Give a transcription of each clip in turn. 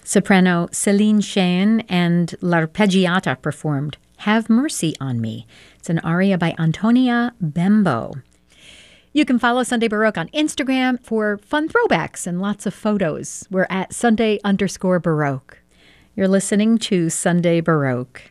Soprano Celine Cheyne and L'Arpeggiata performed Have Mercy on Me. It's an aria by Antonia Bembo. You can follow Sunday Baroque on Instagram for fun throwbacks and lots of photos. We're at Sunday_Baroque. You're listening to Sunday Baroque.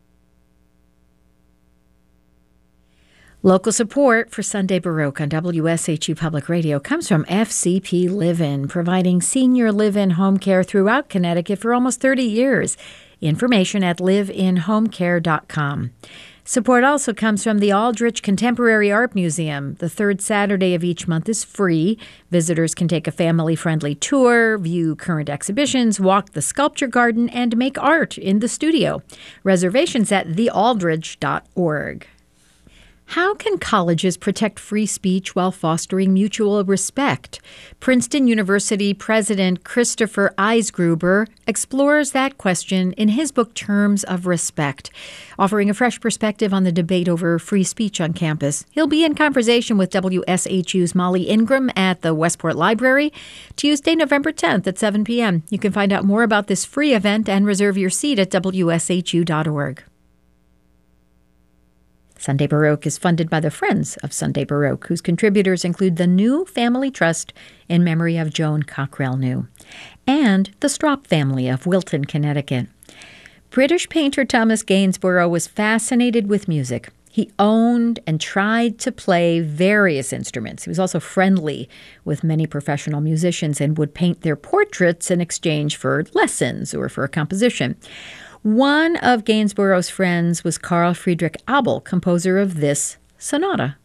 Local support for Sunday Baroque on WSHU Public Radio comes from FCP Live-In, providing senior live-in home care throughout Connecticut for almost 30 years. Information at liveinhomecare.com. Support also comes from the Aldrich Contemporary Art Museum. The third Saturday of each month is free. Visitors can take a family-friendly tour, view current exhibitions, walk the sculpture garden, and make art in the studio. Reservations at thealdridge.org. How can colleges protect free speech while fostering mutual respect? Princeton University President Christopher Eisgruber explores that question in his book Terms of Respect, offering a fresh perspective on the debate over free speech on campus. He'll be in conversation with WSHU's Molly Ingram at the Westport Library Tuesday, November 10th at 7 p.m. You can find out more about this free event and reserve your seat at WSHU.org. Sunday Baroque is funded by the Friends of Sunday Baroque, whose contributors include the New Family Trust in memory of Joan Cockrell New, and the Strop family of Wilton, Connecticut. British painter Thomas Gainsborough was fascinated with music. He owned and tried to play various instruments. He was also friendly with many professional musicians and would paint their portraits in exchange for lessons or for a composition. One of Gainsborough's friends was Carl Friedrich Abel, composer of this sonata.